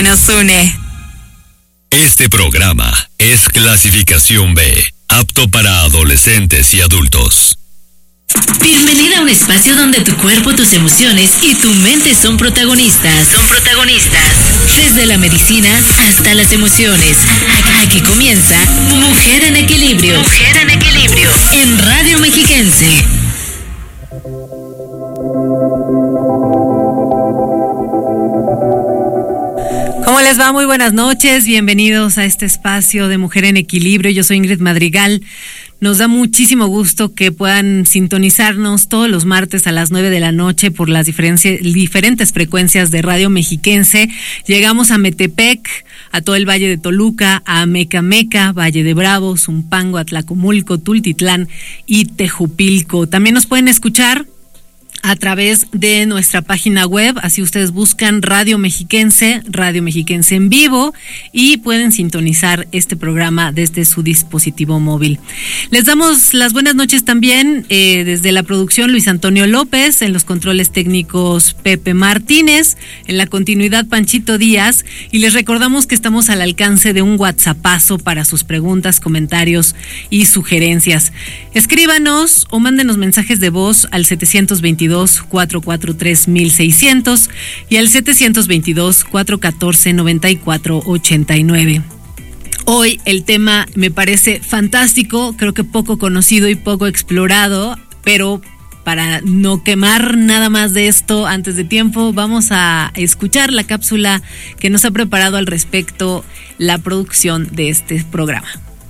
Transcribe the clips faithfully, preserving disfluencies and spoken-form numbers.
nos une. Este programa es clasificación B, apto para adolescentes y adultos. Bienvenida a un espacio donde tu cuerpo, tus emociones y tu mente son protagonistas. Son protagonistas. Desde la medicina hasta las emociones. Aquí comienza Mujer en Equilibrio. Mujer en Equilibrio. En Radio Mexiquense. ¿Cómo les va? Muy buenas noches. Bienvenidos a este espacio de Mujer en Equilibrio. Yo soy Ingrid Madrigal. Nos da muchísimo gusto que puedan sintonizarnos todos los martes a las nueve de la noche por las diferentes frecuencias de Radio Mexiquense. Llegamos a Metepec, a todo el Valle de Toluca, a Mecameca, Valle de Bravo, Zumpango, Atlacomulco, Tultitlán y Tejupilco. También nos pueden escuchar a través de nuestra página web, así ustedes buscan Radio Mexiquense, Radio Mexiquense en vivo y pueden sintonizar este programa desde su dispositivo móvil. Les damos las buenas noches también eh, desde la producción Luis Antonio López, en los controles técnicos Pepe Martínez, en la continuidad Panchito Díaz, y les recordamos que estamos al alcance de un WhatsAppazo para sus preguntas, comentarios y sugerencias. Escríbanos o mándenos mensajes de voz al setecientos veintidós, cuatrocientos cuarenta y tres, mil seiscientos y al setecientos veintidós, cuatrocientos catorce, noventa y cuatro ochenta y nueve. Hoy el tema me parece fantástico, creo que poco conocido y poco explorado, pero para no quemar nada más de esto antes de tiempo, vamos a escuchar la cápsula que nos ha preparado al respecto la producción de este programa.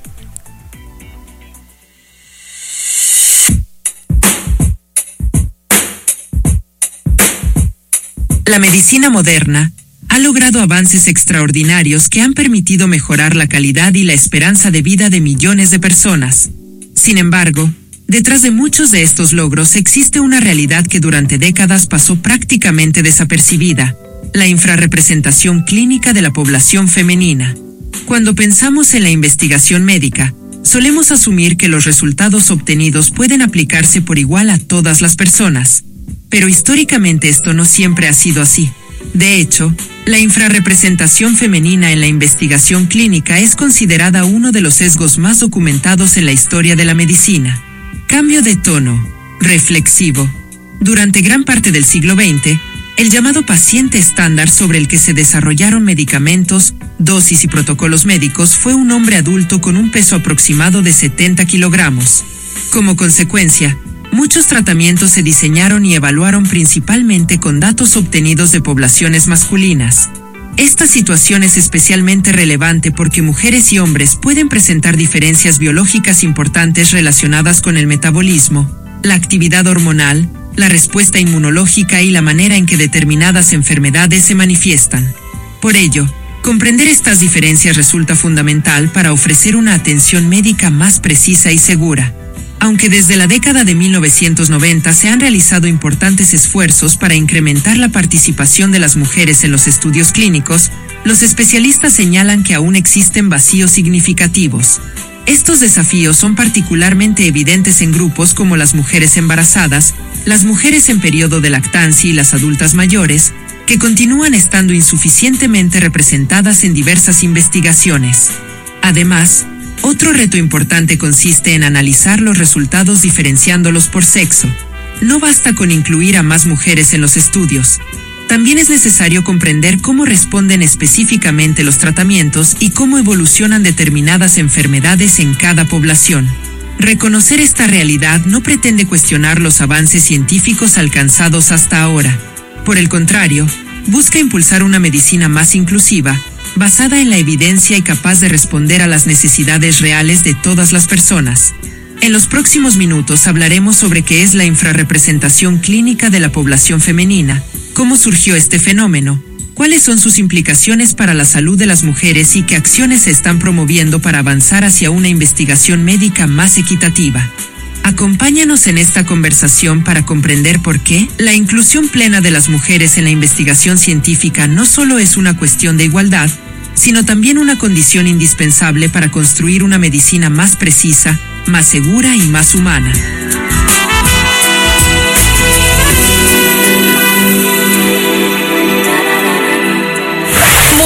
La medicina moderna ha logrado avances extraordinarios que han permitido mejorar la calidad y la esperanza de vida de millones de personas. Sin embargo, detrás de muchos de estos logros existe una realidad que durante décadas pasó prácticamente desapercibida: la infrarrepresentación clínica de la población femenina. Cuando pensamos en la investigación médica, solemos asumir que los resultados obtenidos pueden aplicarse por igual a todas las personas. Pero históricamente esto no siempre ha sido así. De hecho, la infrarrepresentación femenina en la investigación clínica es considerada uno de los sesgos más documentados en la historia de la medicina. Cambio de tono. Reflexivo. Durante gran parte del siglo veinte, el llamado paciente estándar sobre el que se desarrollaron medicamentos, dosis y protocolos médicos fue un hombre adulto con un peso aproximado de setenta kilogramos. Como consecuencia, muchos tratamientos se diseñaron y evaluaron principalmente con datos obtenidos de poblaciones masculinas. Esta situación es especialmente relevante porque mujeres y hombres pueden presentar diferencias biológicas importantes relacionadas con el metabolismo, la actividad hormonal, la respuesta inmunológica y la manera en que determinadas enfermedades se manifiestan. Por ello, comprender estas diferencias resulta fundamental para ofrecer una atención médica más precisa y segura. Aunque desde la década de mil novecientos noventa se han realizado importantes esfuerzos para incrementar la participación de las mujeres en los estudios clínicos, los especialistas señalan que aún existen vacíos significativos. Estos desafíos son particularmente evidentes en grupos como las mujeres embarazadas, las mujeres en periodo de lactancia y las adultas mayores, que continúan estando insuficientemente representadas en diversas investigaciones. Además, otro reto importante consiste en analizar los resultados diferenciándolos por sexo. No basta con incluir a más mujeres en los estudios. También es necesario comprender cómo responden específicamente los tratamientos y cómo evolucionan determinadas enfermedades en cada población. Reconocer esta realidad no pretende cuestionar los avances científicos alcanzados hasta ahora. Por el contrario, busca impulsar una medicina más inclusiva, basada en la evidencia y capaz de responder a las necesidades reales de todas las personas. En los próximos minutos hablaremos sobre qué es la infrarrepresentación clínica de la población femenina, cómo surgió este fenómeno, cuáles son sus implicaciones para la salud de las mujeres y qué acciones se están promoviendo para avanzar hacia una investigación médica más equitativa. Acompáñanos en esta conversación para comprender por qué la inclusión plena de las mujeres en la investigación científica no solo es una cuestión de igualdad, sino también una condición indispensable para construir una medicina más precisa, más segura y más humana.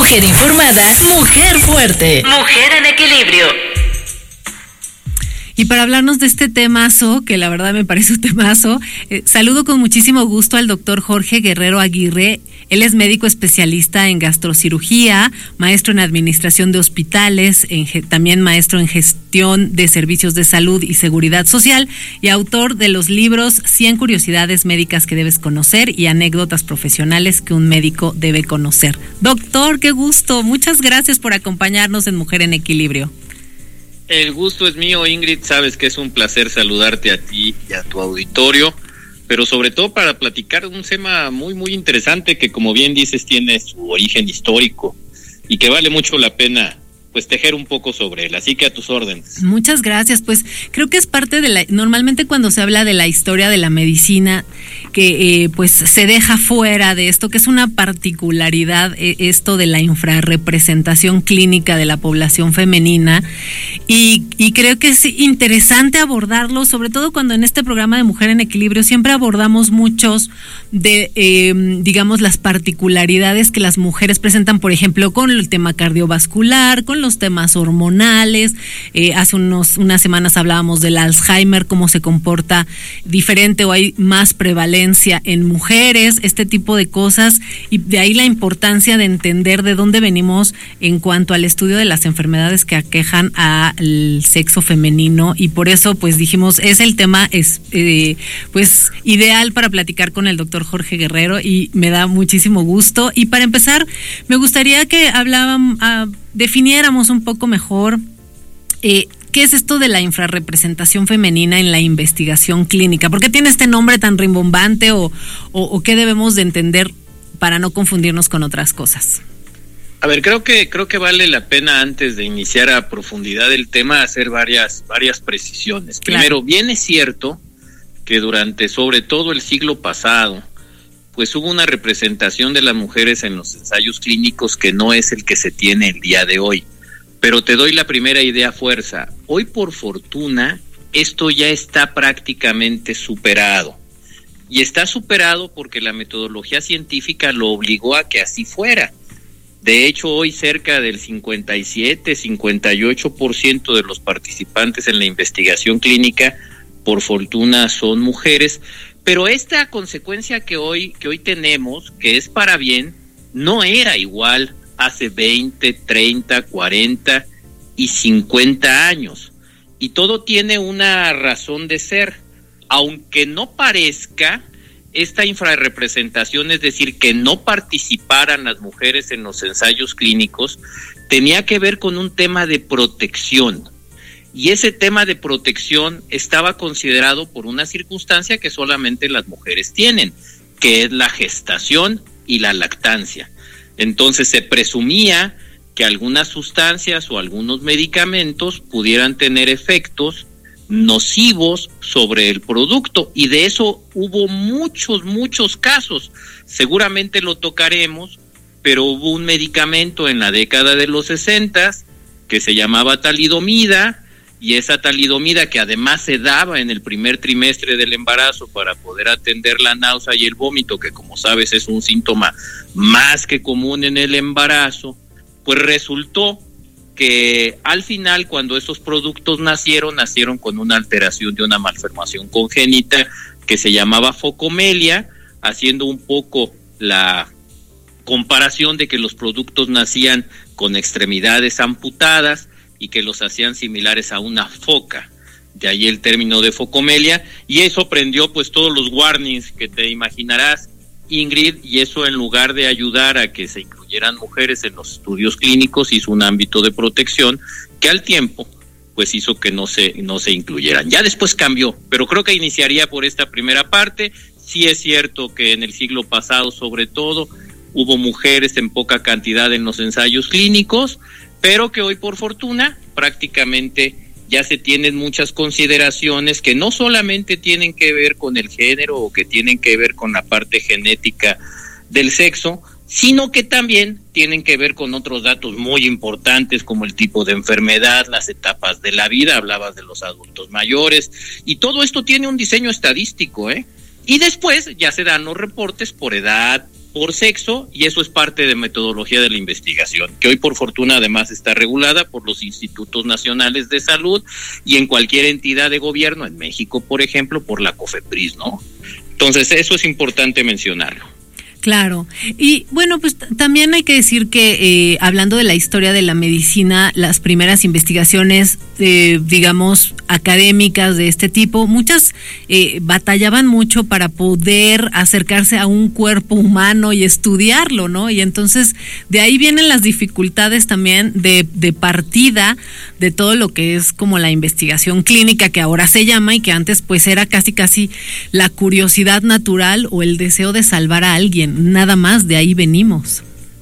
Mujer informada, mujer fuerte. Mujer en equilibrio. Y para hablarnos de este temazo, que la verdad me parece un temazo, eh, saludo con muchísimo gusto al doctor Jorge Guerrero Aguirre. Él es médico especialista en gastrocirugía, maestro en administración de hospitales, en, también maestro en gestión de servicios de salud y seguridad social, y autor de los libros cien curiosidades médicas que debes conocer y anécdotas profesionales que un médico debe conocer. Doctor, qué gusto. Muchas gracias por acompañarnos en Mujer en Equilibrio. El gusto es mío, Ingrid. Sabes que es un placer saludarte a ti y a tu auditorio, pero sobre todo para platicar de un tema muy, muy interesante que, como bien dices, tiene su origen histórico y que vale mucho la pena pues tejer un poco sobre él, así que a tus órdenes. Muchas gracias. Pues creo que es parte de la, normalmente cuando se habla de la historia de la medicina, que eh, pues se deja fuera de esto, que es una particularidad, eh, esto de la infrarrepresentación clínica de la población femenina, y, y creo que es interesante abordarlo, sobre todo cuando en este programa de Mujer en Equilibrio siempre abordamos muchos de, eh, digamos, las particularidades que las mujeres presentan, por ejemplo, con el tema cardiovascular, con los temas hormonales. Eh, hace unos, unas semanas hablábamos del Alzheimer, cómo se comporta diferente o hay más prevalencia en mujeres, este tipo de cosas, y de ahí la importancia de entender de dónde venimos en cuanto al estudio de las enfermedades que aquejan al sexo femenino, y por eso pues dijimos, es el tema es eh, pues ideal para platicar con el doctor Jorge Guerrero, y me da muchísimo gusto. Y para empezar, me gustaría que hablaban, uh, definiéramos un poco mejor eh, qué es esto de la infrarrepresentación femenina en la investigación clínica. ¿Por qué tiene este nombre tan rimbombante, o, o, o qué debemos de entender para no confundirnos con otras cosas? A ver, creo que creo que vale la pena, antes de iniciar a profundidad el tema, hacer varias varias precisiones. Claro. Primero, bien es cierto que durante sobre todo el siglo pasado, pues hubo una representación de las mujeres en los ensayos clínicos que no es el que se tiene el día de hoy. Pero te doy la primera idea fuerza. Hoy, por fortuna, esto ya está prácticamente superado. Y está superado porque la metodología científica lo obligó a que así fuera. De hecho, hoy cerca del cincuenta y siete, cincuenta y ocho por ciento de los participantes en la investigación clínica, por fortuna, son mujeres. Pero esta consecuencia que hoy, que hoy tenemos, que es para bien, no era igual hace veinte, treinta, cuarenta y cincuenta años. Y todo tiene una razón de ser. Aunque no parezca, esta infrarrepresentación, es decir, que no participaran las mujeres en los ensayos clínicos, tenía que ver con un tema de protección. Y ese tema de protección estaba considerado por una circunstancia que solamente las mujeres tienen, que es la gestación y la lactancia. Entonces se presumía que algunas sustancias o algunos medicamentos pudieran tener efectos nocivos sobre el producto, y de eso hubo muchos, muchos casos. Seguramente lo tocaremos, pero hubo un medicamento en la década de los sesentas que se llamaba talidomida, y esa talidomida, que además se daba en el primer trimestre del embarazo para poder atender la náusea y el vómito, que como sabes es un síntoma más que común en el embarazo, pues resultó que al final, cuando esos productos nacieron, nacieron con una alteración de una malformación congénita que se llamaba focomelia, haciendo un poco la comparación de que los productos nacían con extremidades amputadas y que los hacían similares a una foca, de ahí el término de focomelia, y eso prendió pues todos los warnings que te imaginarás, Ingrid, y eso, en lugar de ayudar a que se incluyeran mujeres en los estudios clínicos, hizo un ámbito de protección que al tiempo pues hizo que no se, no se incluyeran. Ya después cambió, pero creo que iniciaría por esta primera parte. Sí es cierto que en el siglo pasado, sobre todo, hubo mujeres en poca cantidad en los ensayos clínicos, pero que hoy, por fortuna, prácticamente ya se tienen muchas consideraciones que no solamente tienen que ver con el género o que tienen que ver con la parte genética del sexo, sino que también tienen que ver con otros datos muy importantes, como el tipo de enfermedad, las etapas de la vida, hablabas de los adultos mayores, y todo esto tiene un diseño estadístico, ¿eh? Y después ya se dan los reportes por edad, por sexo, y eso es parte de metodología de la investigación, que hoy por fortuna además está regulada por los institutos nacionales de salud y en cualquier entidad de gobierno, en México por ejemplo, por la COFEPRIS, ¿no? Entonces eso es importante mencionarlo. Claro, y bueno, pues t- también hay que decir que eh, hablando de la historia de la medicina, las primeras investigaciones, eh, digamos, académicas de este tipo, muchas eh, batallaban mucho para poder acercarse a un cuerpo humano y estudiarlo, ¿no? Y entonces de ahí vienen las dificultades también de, de partida de todo lo que es como la investigación clínica, que ahora se llama, y que antes pues era casi casi la curiosidad natural o el deseo de salvar a alguien. Nada más, de ahí venimos.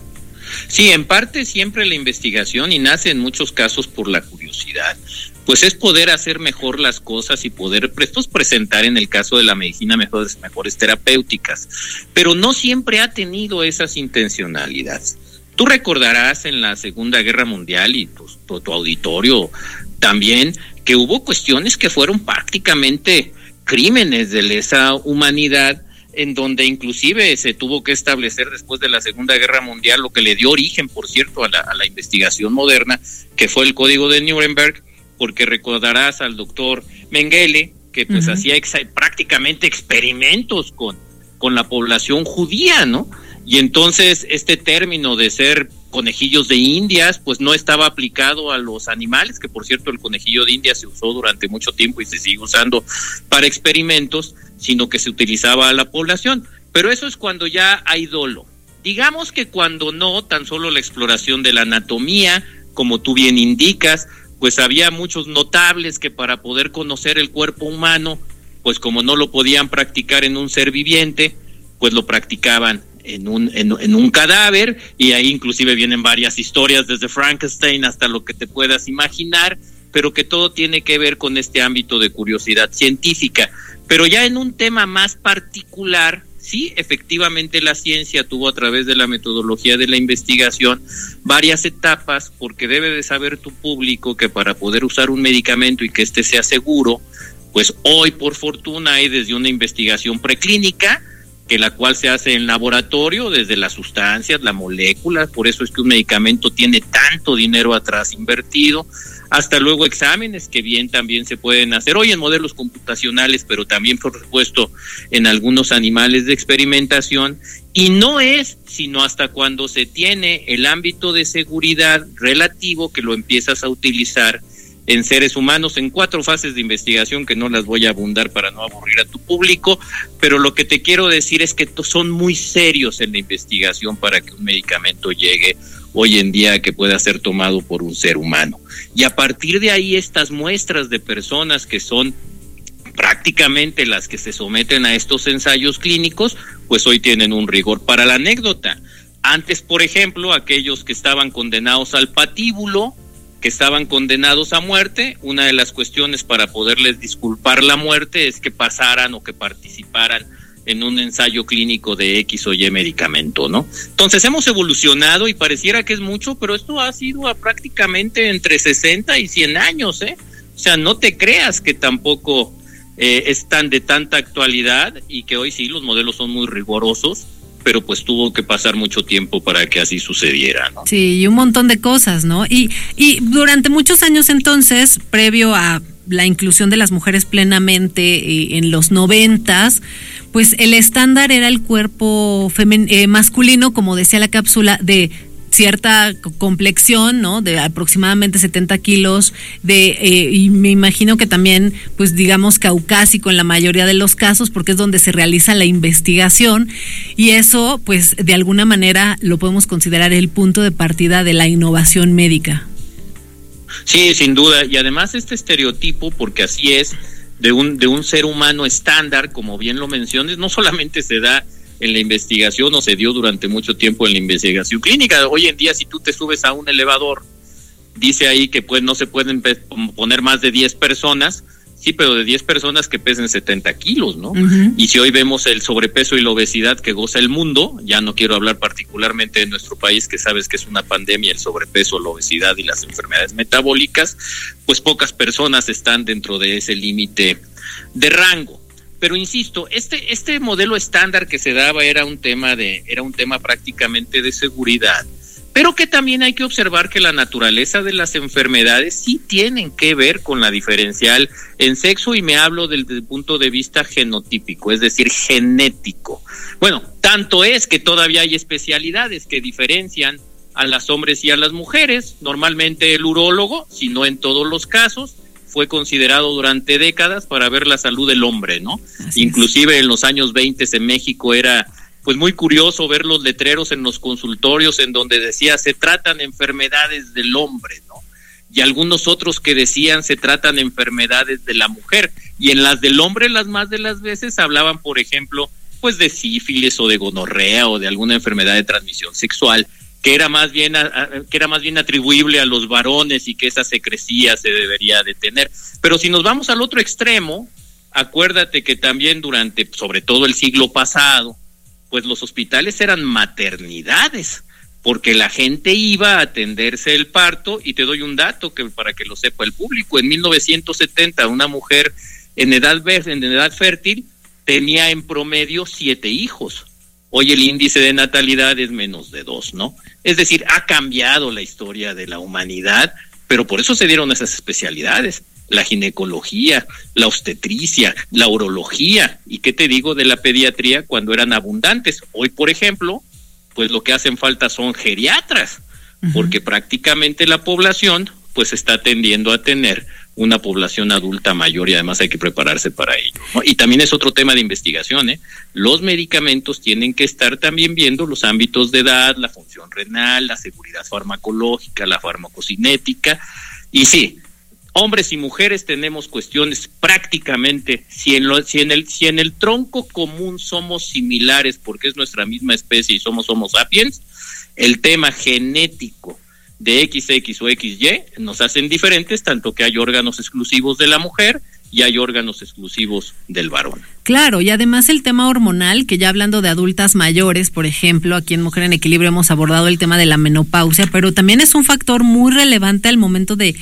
Sí, en parte siempre la investigación, y nace en muchos casos por la curiosidad, pues es poder hacer mejor las cosas y poder pues, presentar en el caso de la medicina mejores, mejores terapéuticas, pero no siempre ha tenido esas intencionalidades. Tú recordarás en la Segunda Guerra Mundial y tu, tu, tu auditorio también que hubo cuestiones que fueron prácticamente crímenes de lesa humanidad, en donde inclusive se tuvo que establecer después de la Segunda Guerra Mundial lo que le dio origen, por cierto, a la, a la investigación moderna, que fue el Código de Nuremberg, porque recordarás al doctor Mengele, que pues uh-huh. hacía exa- prácticamente experimentos con, con la población judía, ¿no? Y entonces este término de ser conejillos de indias, pues no estaba aplicado a los animales, que por cierto el conejillo de indias se usó durante mucho tiempo y se sigue usando para experimentos, sino que se utilizaba a la población. Pero eso es cuando ya hay dolo. Digamos que cuando no, tan solo la exploración de la anatomía, como tú bien indicas, pues había muchos notables que para poder conocer el cuerpo humano, pues como no lo podían practicar en un ser viviente, pues lo practicaban en un en, en un cadáver, y ahí inclusive vienen varias historias desde Frankenstein hasta lo que te puedas imaginar, pero que todo tiene que ver con este ámbito de curiosidad científica. Pero ya en un tema más particular, sí, efectivamente la ciencia tuvo a través de la metodología de la investigación varias etapas, porque debe de saber tu público que para poder usar un medicamento y que éste sea seguro, pues hoy por fortuna hay desde una investigación preclínica, que la cual se hace en laboratorio, desde las sustancias, la molécula, por eso es que un medicamento tiene tanto dinero atrás invertido, hasta luego exámenes que bien también se pueden hacer hoy en modelos computacionales, pero también por supuesto en algunos animales de experimentación, y no es sino hasta cuando se tiene el ámbito de seguridad relativo que lo empiezas a utilizar en seres humanos en cuatro fases de investigación que no las voy a abundar para no aburrir a tu público, pero lo que te quiero decir es que son muy serios en la investigación para que un medicamento llegue hoy en día que pueda ser tomado por un ser humano. Y a partir de ahí estas muestras de personas que son prácticamente las que se someten a estos ensayos clínicos, pues hoy tienen un rigor. Para la anécdota, antes por ejemplo aquellos que estaban condenados al patíbulo, que estaban condenados a muerte, una de las cuestiones para poderles disculpar la muerte es que pasaran o que participaran en un ensayo clínico de X o Y medicamento, ¿no? Entonces hemos evolucionado y pareciera que es mucho, pero esto ha sido a prácticamente entre sesenta y cien años, ¿eh? O sea, no te creas que tampoco eh, es tan de tanta actualidad, y que hoy sí los modelos son muy rigurosos, pero pues tuvo que pasar mucho tiempo para que así sucediera, ¿no? Sí, y un montón de cosas, ¿no? Y, y durante muchos años entonces, previo a la inclusión de las mujeres plenamente eh, en los noventas, pues el estándar era el cuerpo femen- eh, masculino, como decía la cápsula, de cierta complexión, ¿no? De aproximadamente setenta kilos, de eh, y me imagino que también, pues digamos, caucásico en la mayoría de los casos, porque es donde se realiza la investigación, y eso, pues, de alguna manera lo podemos considerar el punto de partida de la innovación médica. Sí, sin duda, y además este estereotipo, porque así es, de un de un ser humano estándar, como bien lo mencionas, no solamente se da en la investigación o se dio durante mucho tiempo en la investigación clínica. Hoy en día, si tú te subes a un elevador, dice ahí que pues no se pueden pe- poner más de diez personas, sí, pero de diez personas que pesen setenta kilos, ¿no? Uh-huh. Y si hoy vemos el sobrepeso y la obesidad que goza el mundo, ya no quiero hablar particularmente de nuestro país, que sabes que es una pandemia el sobrepeso, la obesidad y las enfermedades metabólicas, pues pocas personas están dentro de ese límite de rango. Pero insisto, este, este modelo estándar que se daba era un tema de, era un tema prácticamente de seguridad, pero que también hay que observar que la naturaleza de las enfermedades sí tienen que ver con la diferencial en sexo, y me hablo del, desde el punto de vista genotípico, es decir, genético. Bueno, tanto es que todavía hay especialidades que diferencian a los hombres y a las mujeres. Normalmente el urólogo, si no en todos los casos, fue considerado durante décadas para ver la salud del hombre, ¿no? Así Inclusive es. En los años veinte en México era pues muy curioso ver los letreros en los consultorios en donde decía se tratan enfermedades del hombre, ¿no? Y algunos otros que decían se tratan enfermedades de la mujer, y en las del hombre las más de las veces hablaban, por ejemplo, pues de sífilis o de gonorrea o de alguna enfermedad de transmisión sexual, que era más bien a, a, que era más bien atribuible a los varones y que esa secrecía se debería de tener. Pero si nos vamos al otro extremo, acuérdate que también durante, sobre todo el siglo pasado, pues los hospitales eran maternidades, porque la gente iba a atenderse el parto, y te doy un dato que para que lo sepa el público: en mil novecientos setenta una mujer en edad, en edad fértil tenía en promedio siete hijos. Hoy el índice de natalidad es menos de dos, ¿no? Es decir, ha cambiado la historia de la humanidad, pero por eso se dieron esas especialidades: la ginecología, la obstetricia, la urología, y qué te digo de la pediatría cuando eran abundantes. Hoy, por ejemplo, pues lo que hacen falta son geriatras, uh-huh. porque prácticamente la población pues está tendiendo a tener una población adulta mayor, y además hay que prepararse para ello, ¿no? Y también es otro tema de investigación, ¿eh? Los medicamentos tienen que estar también viendo los ámbitos de edad, la función renal, la seguridad farmacológica, la farmacocinética, y sí, hombres y mujeres tenemos cuestiones prácticamente, si en, lo, si, en el, si en el tronco común somos similares porque es nuestra misma especie y somos Homo sapiens, el tema genético de equis equis o equis ye nos hacen diferentes, tanto que hay órganos exclusivos de la mujer y hay órganos exclusivos del varón. Claro, y además el tema hormonal, que ya hablando de adultas mayores, por ejemplo, aquí en Mujer en Equilibrio hemos abordado el tema de la menopausia, pero también es un factor muy relevante al momento de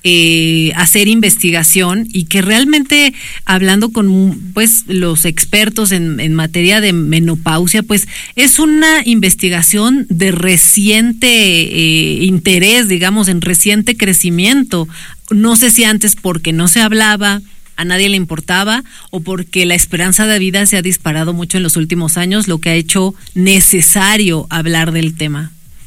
eh, hacer investigación, y que realmente, hablando con pues los expertos en, en materia de menopausia, pues es una investigación de reciente eh, interés, digamos, en reciente crecimiento. No sé si antes porque no se hablaba, a nadie le importaba, o porque la esperanza de vida se ha disparado mucho en los últimos años, lo que ha hecho necesario hablar del tema.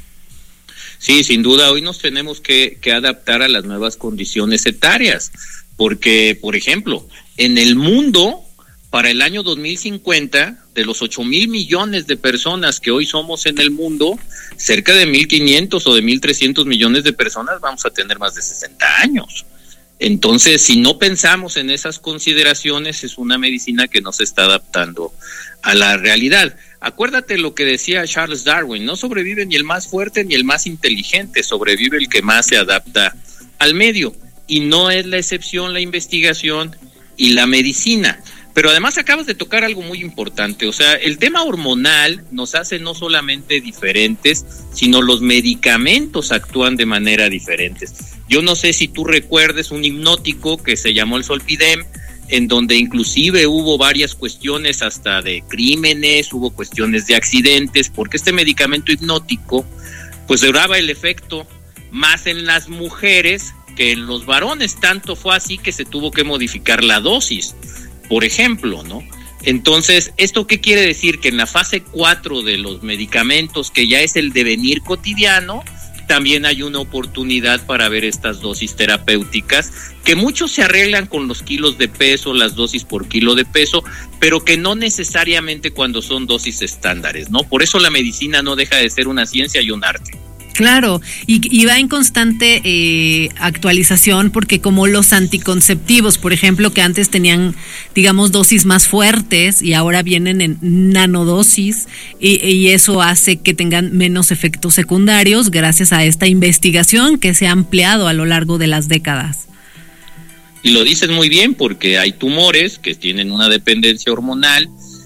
Sí, sin duda, hoy nos tenemos que, que adaptar a las nuevas condiciones etarias, porque, por ejemplo, en el mundo, para el año dos mil cincuenta, de los ocho mil millones de personas que hoy somos en el mundo, cerca de mil quinientos o de mil trescientos millones de personas vamos a tener más de sesenta años. Entonces, si no pensamos en esas consideraciones, es una medicina que no se está adaptando a la realidad. Acuérdate lo que decía Charles Darwin: no sobrevive ni el más fuerte ni el más inteligente, sobrevive el que más se adapta al medio. Y no es la excepción la investigación y la medicina. Pero además acabas de tocar algo muy importante, o sea, el tema hormonal nos hace no solamente diferentes, sino los medicamentos actúan de manera diferente. Yo no sé si tú recuerdes un hipnótico que se llamó el Zolpidem, en donde inclusive hubo varias cuestiones hasta de crímenes, hubo cuestiones de accidentes, porque este medicamento hipnótico pues duraba el efecto más en las mujeres que en los varones, tanto fue así que se tuvo que modificar la dosis, por ejemplo, ¿no? Entonces, ¿esto qué quiere decir? Que en la fase cuatro de los medicamentos, que ya es el devenir cotidiano, también hay una oportunidad para ver estas dosis terapéuticas, que muchos se arreglan con los kilos de peso, las dosis por kilo de peso, pero que no necesariamente cuando son dosis estándares, ¿no? Por eso la medicina no deja de ser una ciencia y un arte. Claro, y, y va en constante eh, actualización, porque como los anticonceptivos, por ejemplo, que antes tenían, digamos, dosis más fuertes y ahora vienen en nanodosis, y, y eso hace que tengan menos efectos secundarios gracias a esta investigación que se ha ampliado a lo largo de las décadas. Y lo dices muy bien, porque hay tumores que tienen una dependencia hormonal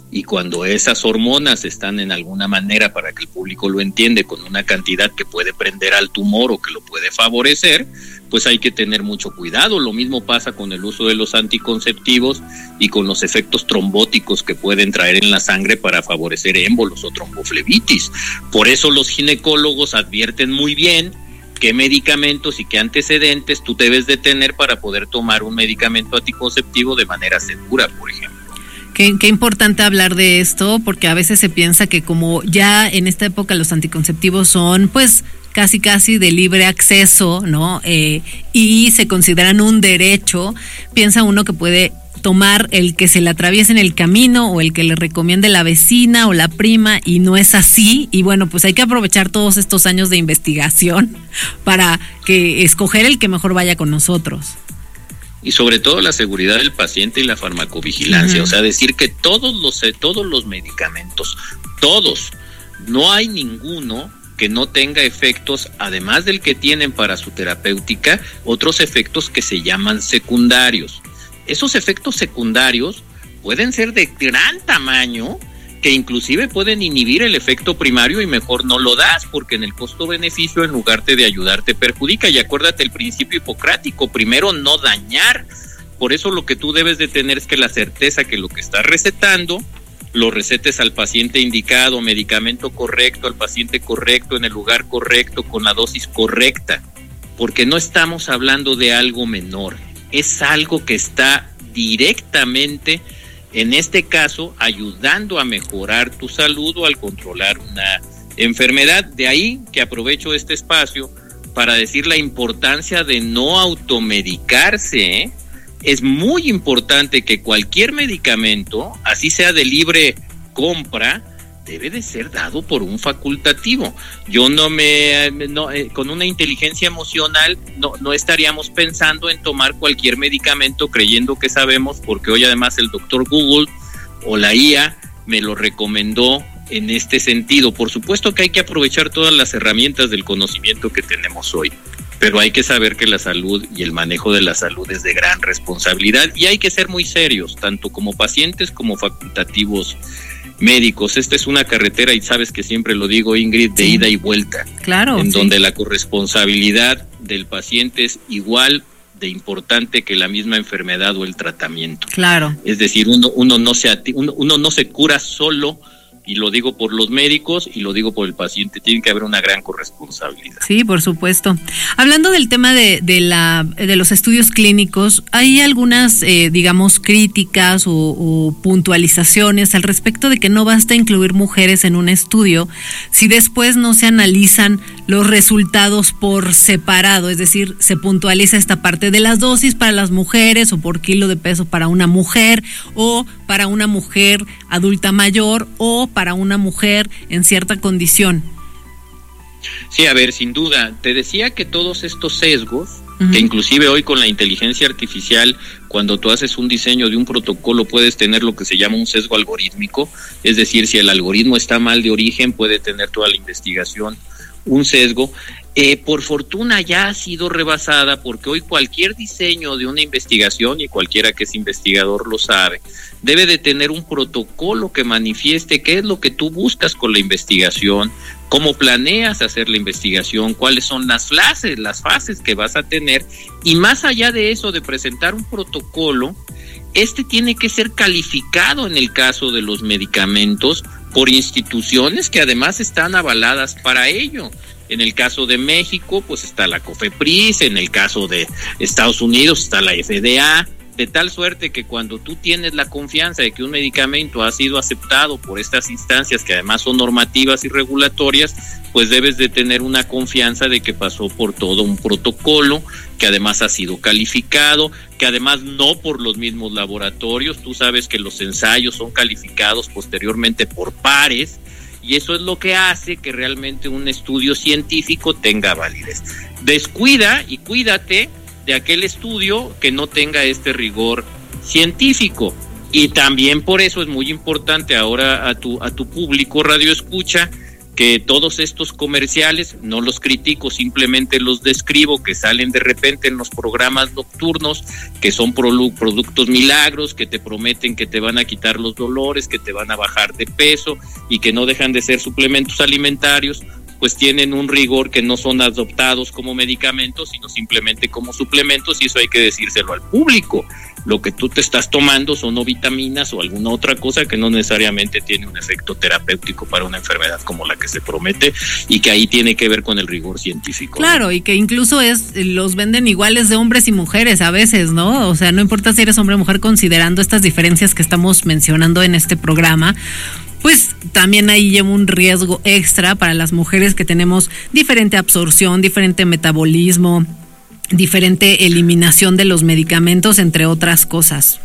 y cuando esas hormonas están en alguna manera, para que el público lo entiende, con una cantidad que puede prender al tumor o que lo puede favorecer, pues hay que tener mucho cuidado. Lo mismo pasa con el uso de los anticonceptivos y con los efectos trombóticos que pueden traer en la sangre para favorecer émbolos o tromboflebitis. Por eso los ginecólogos advierten muy bien qué medicamentos y qué antecedentes tú debes de tener para poder tomar un medicamento anticonceptivo de manera segura, por ejemplo. Qué, qué importante hablar de esto, porque a veces se piensa que como ya en esta época los anticonceptivos son pues casi casi de libre acceso, ¿no? Eh, y se consideran un derecho, piensa uno que puede tomar el que se le atraviese en el camino o el que le recomiende la vecina o la prima, y no es así. Y bueno, pues hay que aprovechar todos estos años de investigación para que escoger el que mejor vaya con nosotros. Y sobre todo la seguridad del paciente y la farmacovigilancia, uh-huh. O sea, decir que todos los todos los medicamentos, todos, no hay ninguno que no tenga efectos, además del que tienen para su terapéutica, otros efectos que se llaman secundarios. Esos efectos secundarios pueden ser de gran tamaño, que inclusive pueden inhibir el efecto primario y mejor no lo das, porque en el costo-beneficio, en lugar de ayudarte, perjudica. Y acuérdate el principio hipocrático, primero no dañar. Por eso lo que tú debes de tener es que la certeza que lo que estás recetando, lo recetes al paciente indicado, medicamento correcto, al paciente correcto, en el lugar correcto, con la dosis correcta, porque no estamos hablando de algo menor, es algo que está directamente, en este caso, ayudando a mejorar tu salud o al controlar una enfermedad. De ahí que aprovecho este espacio para decir la importancia de no automedicarse, ¿eh? Es muy importante que cualquier medicamento, así sea de libre compra, debe de ser dado por un facultativo. Yo no me, no, eh, con una inteligencia emocional, no, no estaríamos pensando en tomar cualquier medicamento creyendo que sabemos, porque hoy además el doctor Google o la I A me lo recomendó en este sentido. Por supuesto que hay que aprovechar todas las herramientas del conocimiento que tenemos hoy, pero hay que saber que la salud y el manejo de la salud es de gran responsabilidad y hay que ser muy serios, tanto como pacientes como facultativos médicos. Esta es una carretera, y sabes que siempre lo digo, Ingrid, de sí. ida y vuelta. Claro. En sí. donde la corresponsabilidad del paciente es igual de importante que la misma enfermedad o el tratamiento. Claro. Es decir, uno, uno no se uno, uno no se cura solo, y lo digo por los médicos y lo digo por el paciente, tiene que haber una gran corresponsabilidad. Sí, por supuesto. Hablando del tema de, de la de los estudios clínicos, hay algunas, eh, digamos, críticas o, o puntualizaciones al respecto de que no basta incluir mujeres en un estudio si después no se analizan los resultados por separado, es decir, se puntualiza esta parte de las dosis para las mujeres o por kilo de peso para una mujer o para una mujer adulta mayor o para una mujer en cierta condición. Sí, a ver, sin duda, te decía que todos estos sesgos, uh-huh. que inclusive hoy con la inteligencia artificial, cuando tú haces un diseño de un protocolo, puedes tener lo que se llama un sesgo algorítmico, es decir, si el algoritmo está mal de origen, puede tener toda la investigación un sesgo. Eh, por fortuna ya ha sido rebasada, porque hoy cualquier diseño de una investigación, y cualquiera que es investigador lo sabe, debe de tener un protocolo que manifieste qué es lo que tú buscas con la investigación, cómo planeas hacer la investigación, cuáles son las fases, las fases que vas a tener, y más allá de eso, de presentar un protocolo, este tiene que ser calificado en el caso de los medicamentos por instituciones que además están avaladas para ello. En el caso de México, pues está la COFEPRIS, en el caso de Estados Unidos está la F D A, de tal suerte que cuando tú tienes la confianza de que un medicamento ha sido aceptado por estas instancias, que además son normativas y regulatorias, pues debes de tener una confianza de que pasó por todo un protocolo, que además ha sido calificado, que además no por los mismos laboratorios. Tú sabes que los ensayos son calificados posteriormente por pares, y eso es lo que hace que realmente un estudio científico tenga validez. Descuida y cuídate de aquel estudio que no tenga este rigor científico. Y también por eso es muy importante ahora a tu a tu público radio escucha que todos estos comerciales, no los critico, simplemente los describo, que salen de repente en los programas nocturnos, que son productos milagros, que te prometen que te van a quitar los dolores, que te van a bajar de peso y que no dejan de ser suplementos alimentarios, pues tienen un rigor que no son adoptados como medicamentos, sino simplemente como suplementos, y eso hay que decírselo al público. Lo que tú te estás tomando son o vitaminas o alguna otra cosa que no necesariamente tiene un efecto terapéutico para una enfermedad como la que se promete, y que ahí tiene que ver con el rigor científico. Claro, ¿no? Y que incluso es los venden iguales de hombres y mujeres a veces, ¿no? O sea, no importa si eres hombre o mujer, considerando estas diferencias que estamos mencionando en este programa, pues también ahí lleva un riesgo extra para las mujeres que tenemos diferente absorción, diferente metabolismo, diferente eliminación de los medicamentos, entre otras cosas.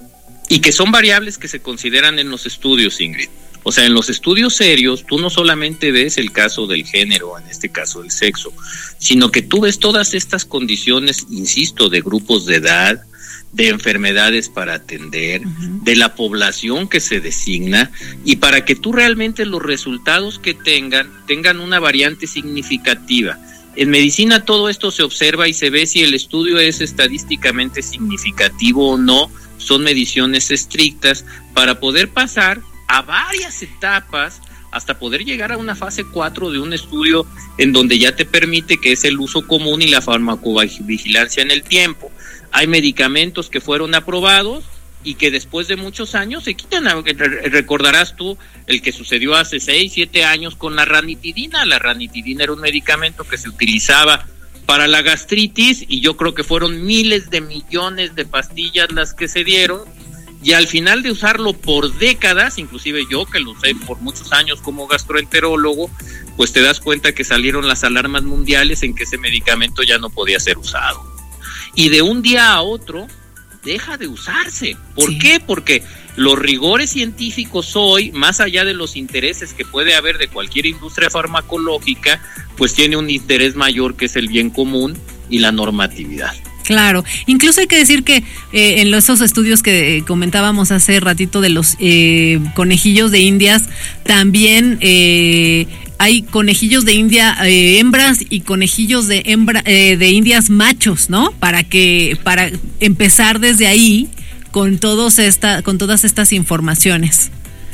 Y que son variables que se consideran en los estudios, Ingrid. O sea, en los estudios serios, tú no solamente ves el caso del género, en este caso del sexo, sino que tú ves todas estas condiciones, insisto, de grupos de edad, de enfermedades para atender, uh-huh. de la población que se designa, y para que tú realmente los resultados que tengan, tengan una variante significativa. En medicina todo esto se observa y se ve si el estudio es estadísticamente significativo o no, son mediciones estrictas para poder pasar a varias etapas hasta poder llegar a una fase cuatro de un estudio en donde ya te permite, que es el uso común y la farmacovigilancia en el tiempo. Hay medicamentos que fueron aprobados y que después de muchos años se quitan. Recordarás tú el que sucedió hace seis, siete años con la ranitidina. La ranitidina era un medicamento que se utilizaba para la gastritis y yo creo que fueron miles de millones de pastillas las que se dieron, y al final de usarlo por décadas, inclusive yo que lo usé por muchos años como gastroenterólogo, pues te das cuenta que salieron las alarmas mundiales en que ese medicamento ya no podía ser usado. Y de un día a otro deja de usarse. ¿Por sí. qué? Porque los rigores científicos hoy, más allá de los intereses que puede haber de cualquier industria farmacológica, pues tiene un interés mayor, que es el bien común y la normatividad. Claro, incluso hay que decir que eh, en esos estudios que eh, comentábamos hace ratito de los eh, conejillos de indias, también eh, hay conejillos de India eh, hembras y conejillos de hembra eh, de indias machos, ¿no? Para que para empezar desde ahí con todos esta con todas estas informaciones.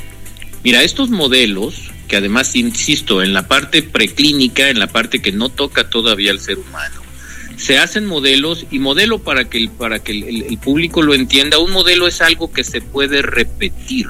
Mira, estos modelos, que además, insisto, en la parte preclínica, en la parte que no toca todavía al ser humano, se hacen modelos, y modelo, para que el, para que el, el público lo entienda, un modelo es algo que se puede repetir,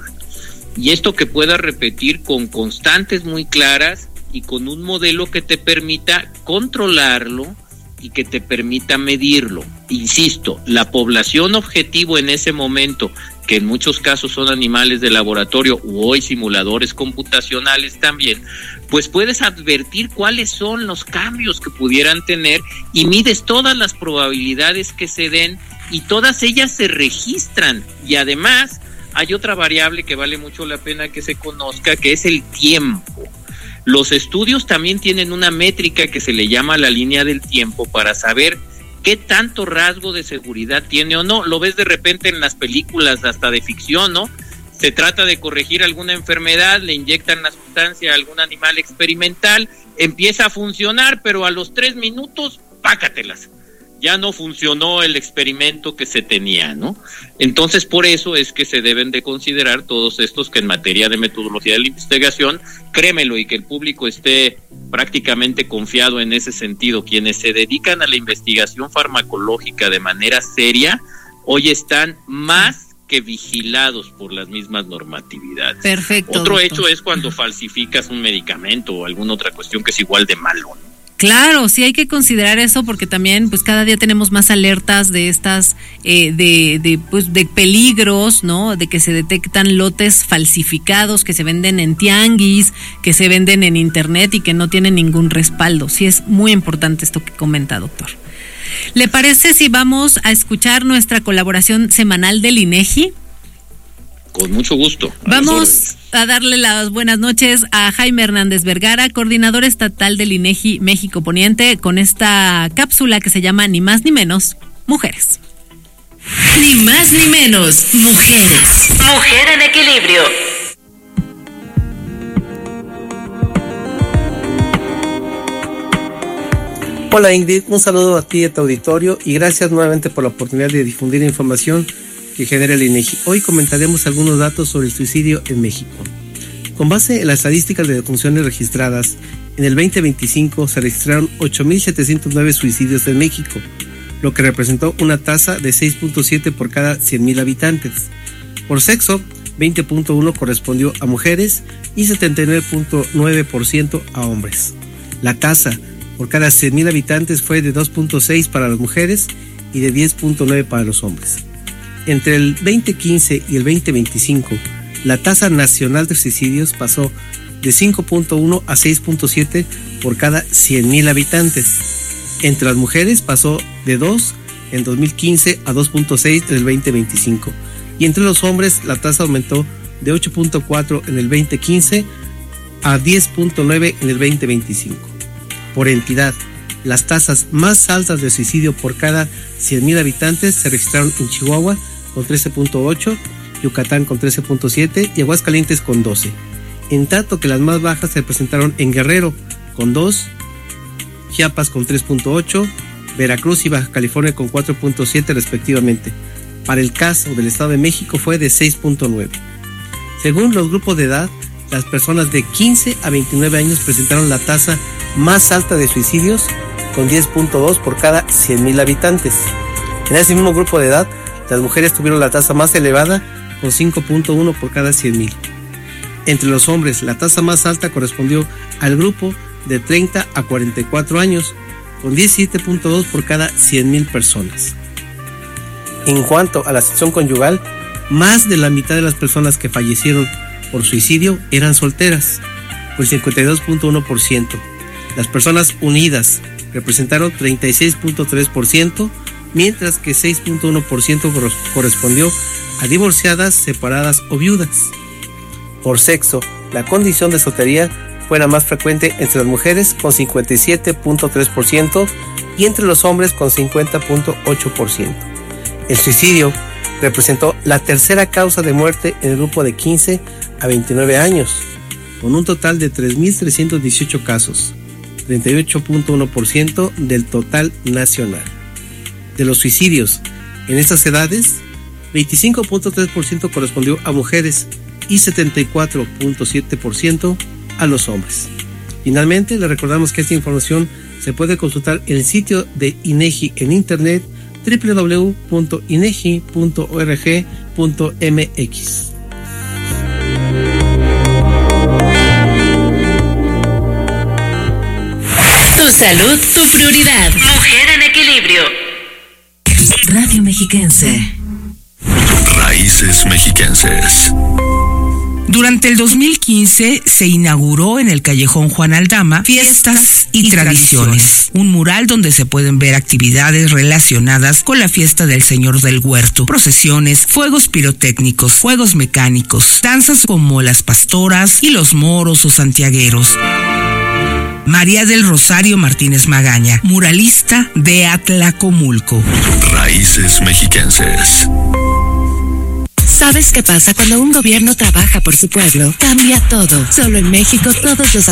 y esto que pueda repetir con constantes muy claras y con un modelo que te permita controlarlo y que te permita medirlo. Insisto, la población objetivo en ese momento, que en muchos casos son animales de laboratorio u hoy simuladores computacionales también, pues puedes advertir cuáles son los cambios que pudieran tener y mides todas las probabilidades que se den, y todas ellas se registran. Y además hay otra variable que vale mucho la pena que se conozca, que es el tiempo. Los estudios también tienen una métrica que se le llama la línea del tiempo, para saber qué tanto rasgo de seguridad tiene o no. Lo ves de repente en las películas hasta de ficción, ¿no? Se trata de corregir alguna enfermedad, le inyectan la sustancia a algún animal experimental, empieza a funcionar, pero a los tres minutos, pácatelas. Ya no funcionó el experimento que se tenía, ¿no? Entonces, por eso es que se deben de considerar todos estos, que en materia de metodología de la investigación, créemelo, y que el público esté prácticamente confiado en ese sentido. Quienes se dedican a la investigación farmacológica de manera seria, hoy están más que vigilados por las mismas normatividades. Perfecto. Otro doctor. hecho es cuando falsificas un medicamento o alguna otra cuestión que es igual de malo, ¿no? Claro, sí hay que considerar eso, porque también pues cada día tenemos más alertas de estas eh, de de pues de peligros, ¿no? De que se detectan lotes falsificados que se venden en tianguis, que se venden en internet y que no tienen ningún respaldo. Sí es muy importante esto que comenta, doctor. ¿Le parece si vamos a escuchar nuestra colaboración semanal del INEGI? Con mucho gusto. Vamos a darle las buenas noches a Jaime Hernández Vergara, coordinador estatal del INEGI México Poniente, con esta cápsula que se llama Ni más ni menos, Mujeres. Ni más ni menos, Mujeres. Mujer en equilibrio. Hola Ingrid, un saludo a ti y a tu auditorio y gracias nuevamente por la oportunidad de difundir información que genera el INEGI. Hoy comentaremos algunos datos sobre el suicidio en México. Con base en las estadísticas de defunciones registradas, en el veinte veinticinco se registraron ocho mil setecientos nueve suicidios en México, lo que representó una tasa de seis punto siete por cada cien mil habitantes. Por sexo, veinte punto uno correspondió a mujeres y setenta y nueve punto nueve por ciento a hombres. La tasa por cada cien mil habitantes fue de dos punto seis para las mujeres y de diez punto nueve para los hombres. Entre el veinte quince y el veinte veinticinco, la tasa nacional de suicidios pasó de cinco punto uno a seis punto siete por cada cien mil habitantes. Entre las mujeres pasó de dos en dos mil quince a dos punto seis en el veinte veinticinco. Y entre los hombres la tasa aumentó de ocho punto cuatro en el veinte quince a diez punto nueve en el veinte veinticinco. Por entidad, las tasas más altas de suicidio por cada cien mil habitantes se registraron en Chihuahua con trece punto ocho, Yucatán con trece punto siete y Aguascalientes con doce. En tanto que las más bajas se presentaron en Guerrero con dos, Chiapas con tres punto ocho, Veracruz y Baja California con cuatro punto siete respectivamente. Para el caso del Estado de México fue de seis punto nueve. Según los grupos de edad, las personas de quince a veintinueve años presentaron la tasa más alta de suicidios con diez punto dos por cada cien mil habitantes. En ese mismo grupo de edad, las mujeres tuvieron la tasa más elevada con cinco punto uno por cada cien mil. Entre los hombres, la tasa más alta correspondió al grupo de treinta a cuarenta y cuatro años, con diecisiete punto dos por cada cien mil personas. En cuanto a la sección conyugal, más de la mitad de las personas que fallecieron por suicidio eran solteras, con cincuenta y dos punto uno por ciento. Las personas unidas representaron treinta y seis punto tres por ciento, mientras que seis punto uno por ciento correspondió a divorciadas, separadas o viudas. Por sexo, la condición de soltería fue la más frecuente entre las mujeres con cincuenta y siete punto tres por ciento y entre los hombres con cincuenta punto ocho por ciento. El suicidio representó la tercera causa de muerte en el grupo de quince a veintinueve años, con un total de tres mil trescientos dieciocho casos, treinta y ocho punto uno por ciento del total nacional. De los suicidios en estas edades, veinticinco punto tres por ciento correspondió a mujeres y setenta y cuatro punto siete por ciento a los hombres. Finalmente, le recordamos que esta información se puede consultar en el sitio de INEGI en internet doble u doble u doble u punto inegi punto org punto m x. Tu salud, tu prioridad. Mujer en equilibrio. Radio Mexiquense. Raíces mexiquenses. Durante el dos mil quince se inauguró en el Callejón Juan Aldama Fiestas y, y Tradiciones, Tradiciones, un mural donde se pueden ver actividades relacionadas con la fiesta del Señor del Huerto, procesiones, fuegos pirotécnicos, fuegos mecánicos, danzas como las pastoras y los moros o santiagueros. María del Rosario Martínez Magaña, muralista de Atlacomulco. Raíces mexiquenses. ¿Sabes qué pasa cuando un gobierno trabaja por su pueblo? Cambia todo. Solo en México todos los